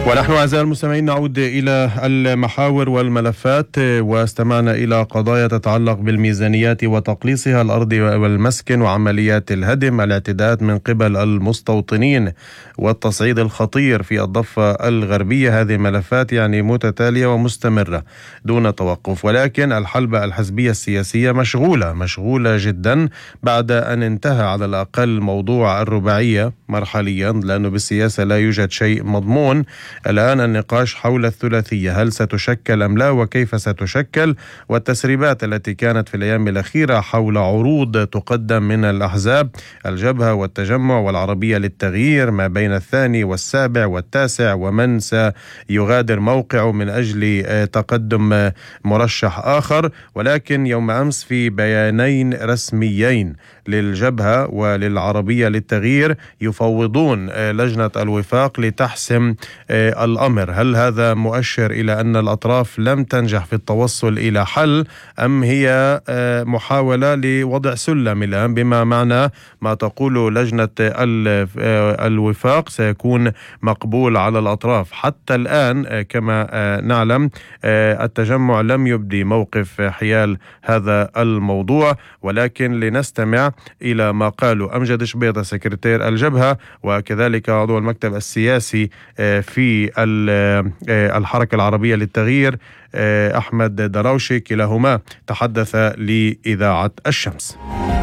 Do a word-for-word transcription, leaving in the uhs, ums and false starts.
ونحن أعزائي المستمعين نعود إلى المحاور والملفات، واستمعنا إلى قضايا تتعلق بالميزانيات وتقليصها، الأرض والمسكن وعمليات الهدم، الاعتداءات من قبل المستوطنين والتصعيد الخطير في الضفة الغربية. هذه ملفات يعني متتالية ومستمرة دون توقف، ولكن الحلبة الحزبية السياسية مشغولة مشغولة جدا بعد أن انتهى على الأقل موضوع الرباعية مرحليا، لأنه بالسياسة لا يوجد شيء مضمون. الآن النقاش حول الثلاثية، هل ستشكل أم لا وكيف ستشكل، والتسريبات التي كانت في الأيام الأخيرة حول عروض تقدم من الأحزاب الجبهة والتجمع والعربية للتغيير ما بين الثاني والسابع والتاسع، ومن سيغادر موقعه من أجل تقدم مرشح آخر. ولكن يوم أمس في بيانين رسميين للجبهة وللعربية للتغيير يفوضون لجنة الوفاق لتحسم الأمر. هل هذا مؤشر إلى أن الأطراف لم تنجح في التوصل إلى حل، أم هي محاولة لوضع سلم الآن، بما معنى ما تقول لجنة الوفاق سيكون مقبول على الأطراف؟ حتى الآن كما نعلم التجمع لم يبدي موقف حيال هذا الموضوع، ولكن لنستمع إلى ما قالوا أمجد شبيطة سكرتير الجبهة وكذلك عضو المكتب السياسي في الحركة العربية للتغيير أحمد دراوشي، كلاهما تحدث لإذاعة الشمس.